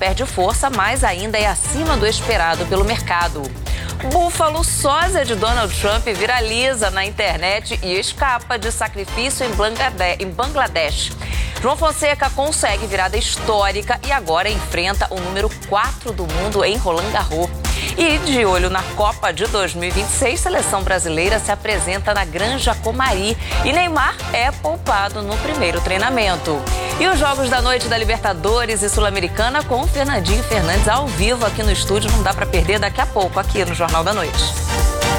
perde força, mas ainda é acima do esperado pelo mercado. Búfalo sósia de Donald Trump viraliza na internet e escapa de sacrifício em Bangladesh. João Fonseca consegue virada histórica e agora enfrenta o número 4 do mundo em Roland Garros. E de olho na Copa de 2026, seleção brasileira se apresenta na Granja Comari e Neymar é poupado no primeiro treinamento. E os jogos da noite da Libertadores e Sul-Americana com o Fernandinho Fernandes ao vivo aqui no estúdio, não dá para perder daqui a pouco aqui no Jornal da Noite.